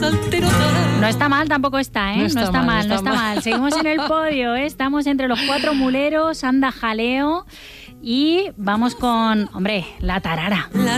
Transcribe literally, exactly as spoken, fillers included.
No está mal, tampoco está, ¿eh? No No está está, mal, mal, no no está está mal. mal. Seguimos en el podio, ¿eh? Estamos entre los cuatro muleros, anda jaleo y vamos con, hombre, la tarara.